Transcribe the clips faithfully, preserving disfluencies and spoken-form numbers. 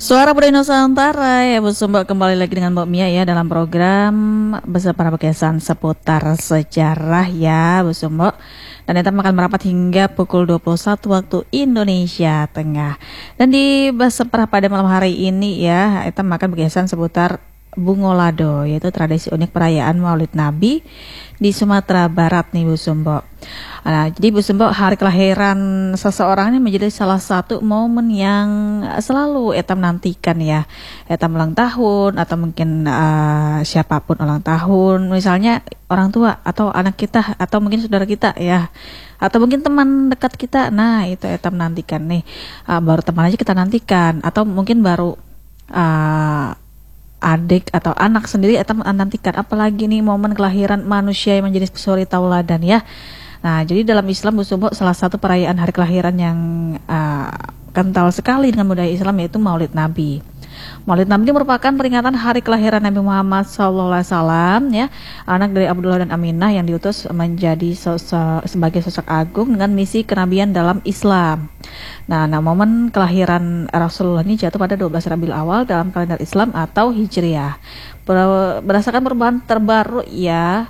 Suara Budaya Nusantara ya Bu Sumba, kembali lagi dengan Mbak Mia ya dalam program bersama para pekesan seputar sejarah ya Bu Sumba. Dan kita akan merapat hingga pukul dua puluh satu waktu Indonesia Tengah. Dan di Basepra pada malam hari ini ya, kita makan pekesan seputar Bungolado, yaitu tradisi unik perayaan Maulid Nabi di Sumatera Barat nih Bu Sumbo. Nah, jadi Bu Sumbo, hari kelahiran seseorang ini menjadi salah satu momen yang selalu etam nantikan ya. Etam ulang tahun atau mungkin uh, siapapun ulang tahun, misalnya orang tua atau anak kita atau mungkin saudara kita ya. Atau mungkin teman dekat kita. Nah, itu etam nantikan nih. Uh, baru teman aja kita nantikan atau mungkin baru uh, adik atau anak sendiri atau menantikan, apalagi nih momen kelahiran manusia yang menjadi suri tauladan ya. Nah, jadi dalam Islam Bu Sumbo, salah satu perayaan hari kelahiran yang uh, kental sekali dengan budaya Islam yaitu Maulid Nabi. Maulid Nabi ini merupakan peringatan hari kelahiran Nabi Muhammad shallallahu alaihi wasallam ya, anak dari Abdullah dan Aminah yang diutus menjadi sosok, sebagai sosok agung dengan misi kenabian dalam Islam. Nah, nah momen kelahiran Rasulullah ini jatuh pada dua belas Rabiul Awal dalam kalender Islam atau Hijriah. Berdasarkan perubahan terbaru ya,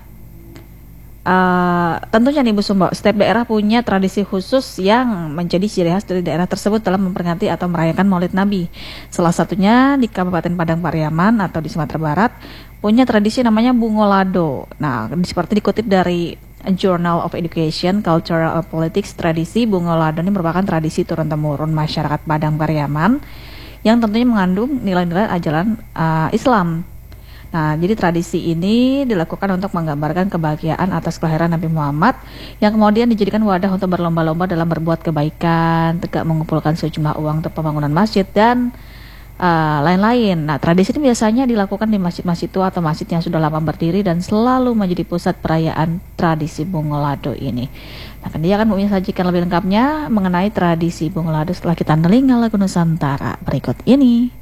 Uh, tentunya nih Bu Sumbo, setiap daerah punya tradisi khusus yang menjadi ciri khas dari daerah tersebut dalam memperingati atau merayakan Maulid Nabi. Salah satunya di Kabupaten Padang Pariaman atau di Sumatera Barat punya tradisi namanya Bungolado. Nah, seperti dikutip dari Journal of Education, Cultural and Politics, tradisi Bungolado ini merupakan tradisi turun-temurun masyarakat Padang Pariaman yang tentunya mengandung nilai-nilai ajaran uh, Islam. Nah, jadi tradisi ini dilakukan untuk menggambarkan kebahagiaan atas kelahiran Nabi Muhammad yang kemudian dijadikan wadah untuk berlomba-lomba dalam berbuat kebaikan, tegak mengumpulkan sejumlah uang untuk pembangunan masjid dan uh, lain-lain. Nah, tradisi ini biasanya dilakukan di masjid-masjid tua atau masjid yang sudah lama berdiri dan selalu menjadi pusat perayaan tradisi Bungolado ini. Nah, dia akan menyajikan lebih lengkapnya mengenai tradisi Bungolado setelah kita telinga lagu Nusantara berikut ini.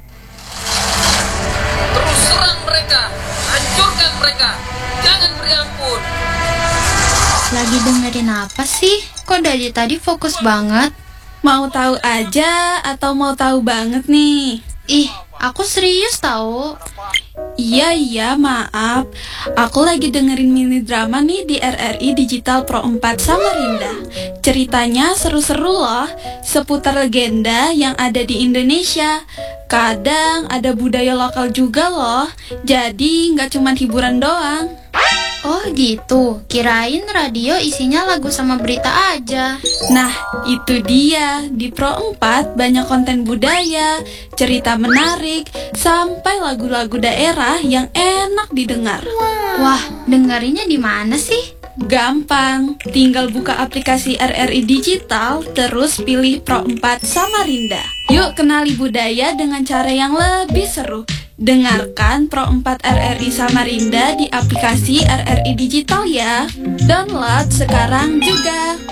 Lagi dengerin apa sih? Kok dari tadi fokus banget? Mau tahu aja atau mau tahu banget nih? Ih, aku serius tahu. Iya, iya, maaf. Aku lagi dengerin mini drama nih di R R I Digital Pro empat Samarinda. Ceritanya seru-seru loh, seputar legenda yang ada di Indonesia. Kadang ada budaya lokal juga loh, jadi nggak cuma hiburan doang. Oh gitu, kirain radio isinya lagu sama berita aja. Nah, itu dia. Di Pro empat banyak konten budaya, cerita menarik, sampai lagu-lagu daerah yang enak didengar. Wah, dengerinnya di mana sih? Gampang, tinggal buka aplikasi R R I Digital, terus pilih Pro empat Samarinda. Yuk kenali budaya dengan cara yang lebih seru. Dengarkan Pro empat R R I Samarinda di aplikasi R R I Digital ya. Download sekarang juga.